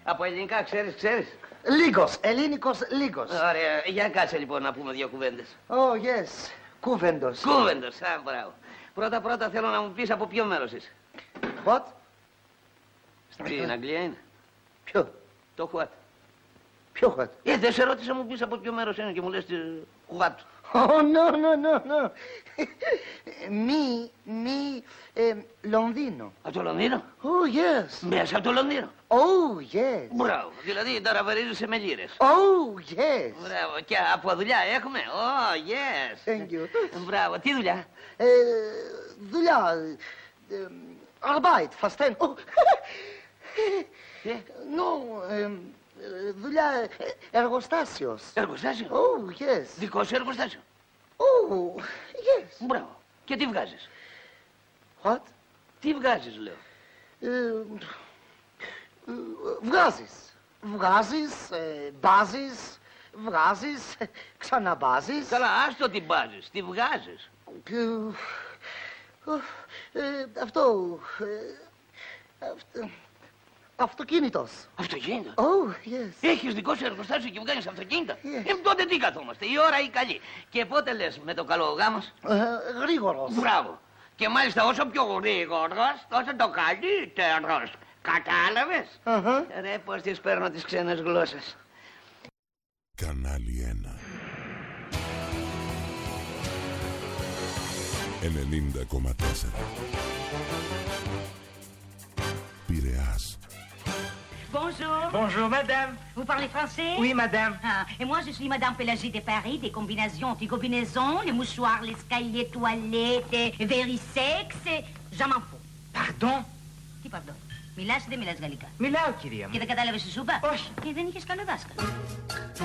Από ελληνικά ξέρεις. Λίγος, ελληνικός λίγος. Ωραία, για κάτσε λοιπόν να πούμε δύο κουβέντες. Oh, yes. Κούβεντος. Κούβεντος, μπράβο. Πρώτα θέλω να μου πεις από ποιο μέρος είσαι. What? Στην Αγγλία είναι. Ποιο? Το what. Ποιο what? Δεν σε ρώτησα μου πεις από ποιο μέρος είναι και μου λες what. Oh, no. Λονδίνο. Από το Λονδίνο. Oh, yes. Μέσα από το Λονδίνο. Oh, yes. Μπράβο, δηλαδή τώρα βαρίζεσαι με λίρες. Oh, yes. Μπράβο, και από δουλειά έχουμε. Oh, yes. Thank you. Μπράβο, τι δουλειά. Δουλειά. Arbeit, verstehen. Oh. No, δουλειά εργοστάσιος. Εργοστάσιο. Oh, yes. Δικό σου εργοστάσιο. Oh, yes. Μπράβο. Και τι βγάζεις. What? Τι βγάζεις, λέω. Βγάζεις, ξαναμπάζεις. Καλά, άστο τι μπάζεις, τι βγάζεις. Αυτοκίνητος. Αυτοκίνητο. Oh, yes. Έχεις δικό σου εργοστάσιο και βγάζεις αυτοκίνητα. Yes. Τότε τι καθόμαστε, η ώρα η καλή. Και πότε λες με το καλό γάμος. Γρήγορος. Μπράβο. Και μάλιστα όσο πιο γρήγορος, τόσο το καλύτερος. Κατάλαβες. Ρε, πώς τις παίρνω τις ξένες γλώσσες. Κανάλι 1 90,4 Πειραιάς. Bonjour. Bonjour, madame. Vous parlez français? Oui, madame. Et moi, je suis madame Pélagie de Paris, des combinaisons, anti-combinaisons, les mouchoirs, les escaliers, toilettes, verisex, j'en m'en fous. Pardon? Τι pardon? Μιλάς ή δεν μιλάς γαλλικά? Μιλάω, κυρία μου. Και δεν κατάλαβες τι σου είπα? Όχι. Και δεν είχες καλό δάσκαλο.